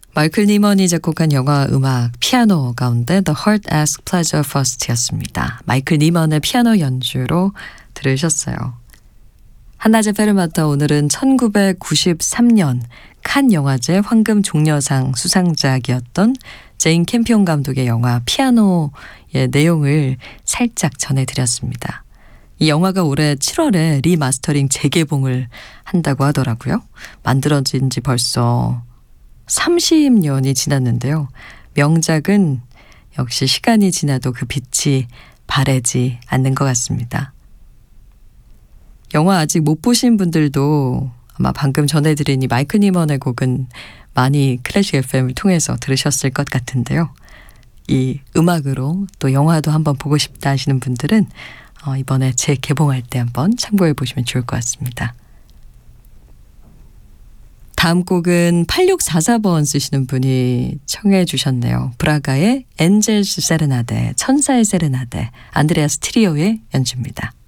마이클 니먼이 작곡한 영화 음악 피아노 가운데 The Heart Asks Pleasure First였습니다. 마이클 니먼의 피아노 연주로 들으셨어요. 한낮의 페르마타 오늘은 1993년 칸 영화제 황금 종려상 수상작이었던 제인 캠피온 감독의 영화 피아노의 내용을 살짝 전해드렸습니다. 이 영화가 올해 7월에 리마스터링 재개봉을 한다고 하더라고요. 만들어진 지 벌써 30년이 지났는데요. 명작은 역시 시간이 지나도 그 빛이 바래지 않는 것 같습니다. 영화 아직 못 보신 분들도 아마 방금 전해드린 이 마이클 니먼의 곡은 많이 클래식 FM을 통해서 들으셨을 것 같은데요. 이 음악으로 또 영화도 한번 보고 싶다 하시는 분들은 이번에 재개봉할 때 한번 참고해 보시면 좋을 것 같습니다. 다음 곡은 8644번 쓰시는 분이 청해 주셨네요. 브라가의 엔젤스 세레나데, 천사의 세레나데, 안드레아스 트리오의 연주입니다.